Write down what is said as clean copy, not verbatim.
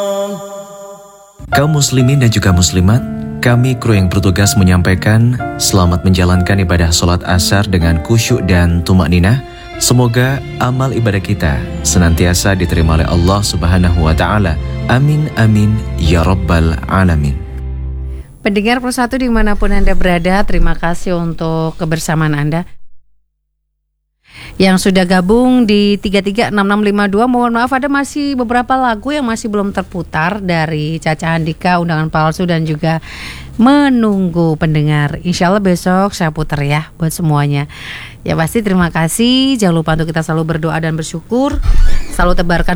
Kaum muslimin dan juga muslimat, kami kru yang bertugas menyampaikan selamat menjalankan ibadah sholat asar dengan khusyuk dan tumakninah. Semoga amal ibadah kita senantiasa diterima oleh Allah Subhanahu wa Ta'ala. Amin amin ya rabbal alamin. Pendengar Persatu dimanapun Anda berada, terima kasih untuk kebersamaan Anda yang sudah gabung di 336652. Mohon maaf ada masih beberapa lagu yang masih belum terputar dari Caca Andika, Undangan Palsu, dan juga Menunggu Pendengar. Insya Allah besok saya putar ya buat semuanya. Ya pasti terima kasih. Jangan lupa untuk kita selalu berdoa dan bersyukur, selalu tebarkan